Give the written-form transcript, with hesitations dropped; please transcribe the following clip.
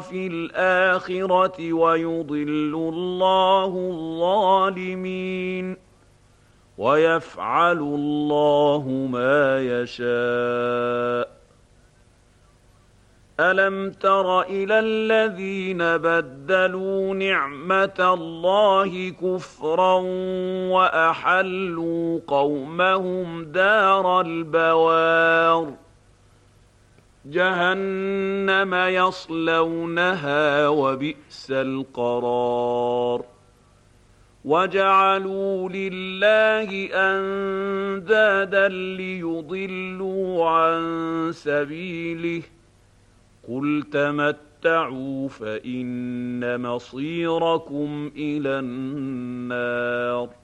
وفي الآخرة ويضل الله الظالمين ويفعل الله ما يشاء. ألم تر إلى الذين بدلوا نعمة الله كفرا وأحلوا قومهم دار البوار جهنم يصلونها وبئس القرار وجعلوا لله أندادا ليضلوا عن سبيله قل تمتعوا فإن مصيركم إلى النار